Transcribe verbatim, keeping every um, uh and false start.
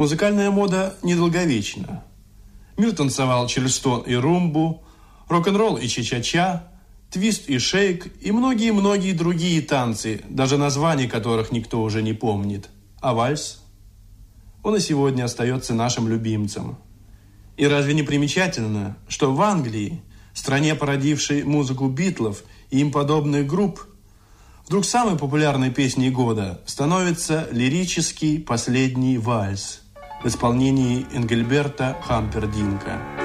Музыкальная мода недолговечна. Мир танцевал чарльстон и румбу, рок-н-ролл и ча-ча-ча, твист и шейк и многие-многие другие танцы, даже названий которых никто уже не помнит. А вальс? Он и сегодня остается нашим любимцем. И разве не примечательно, что в Англии, стране, породившей музыку Битлов и им подобных групп, вдруг самой популярной песней года становится лирический последний вальс в исполнении Энгельберта Хампердинка.